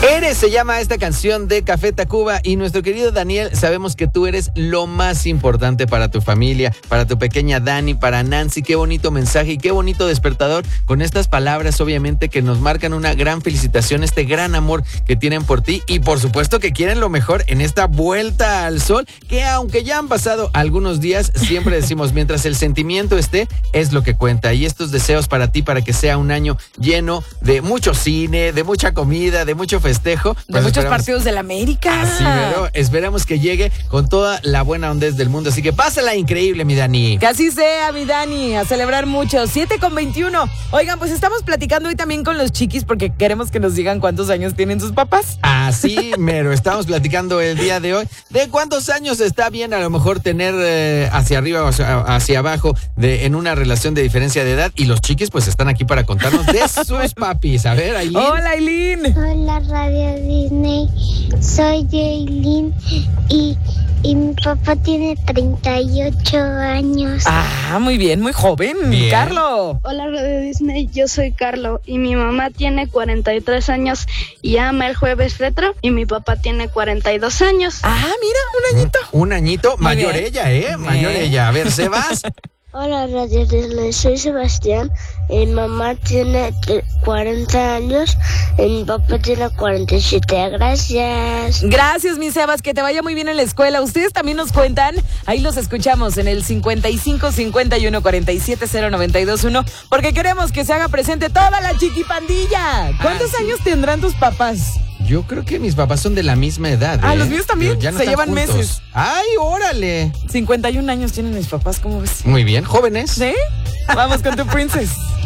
Eres, se llama esta canción de Café Tacuba. Y nuestro querido Daniel, sabemos que tú eres lo más importante para tu familia, para tu pequeña Dani, para Nancy. Qué bonito mensaje y qué bonito despertador con estas palabras, obviamente, que nos marcan una gran felicitación, este gran amor que tienen por ti y por supuesto que quieren lo mejor en esta vuelta al sol, que aunque ya han pasado algunos días, siempre decimos, mientras el sentimiento esté, es lo que cuenta. Y estos deseos para ti, para que sea un año lleno de mucho cine, de mucha comida, de mucho festejo. De muchos partidos de la América. Así, pero esperamos que llegue con toda la buena hondez del mundo. Así que pásala increíble, mi Dani. Que así sea, mi Dani, a celebrar mucho. 7:21. Oigan, pues estamos platicando hoy también con los chiquis porque queremos que nos digan cuántos años tienen sus papás. Así, mero, estamos platicando el día de hoy de cuántos años está bien a lo mejor tener hacia arriba o hacia abajo en una relación de diferencia de edad. Y los chiquis pues están aquí para contarnos de sus papis. A ver, Ailín. Hola, Ailín. Hola, Radio Disney. Soy Ailín y mi papá tiene 38 años. Ah, muy bien, muy joven. Bien. Carlo. Hola Radio Disney, yo soy Carlo y mi mamá tiene 43 años y ama el jueves retro y mi papá tiene 42 años. Ah, mira, un añito. Un añito, Muy mayor bien. ella, ¿eh? Mayor Bien. ella. A ver, Sebas. Hola, Radio Disney. Soy Sebastián. Mi mamá tiene 40 años y mi papá tiene 47. Gracias. Gracias, mi Sebas, que te vaya muy bien en la escuela. Ustedes también nos cuentan, ahí los escuchamos en el 55 51 47 0921, porque queremos que se haga presente toda la chiquipandilla. ¿Cuántos sí. años tendrán tus papás? Yo creo que mis papás son de la misma edad. Ah, ¿eh? los míos también, Pero ya no se están llevan juntos. meses. ¡Ay, órale! 51 años tienen mis papás, ¿cómo ves? Muy bien, jóvenes. ¿Sí? Vamos con tu princess.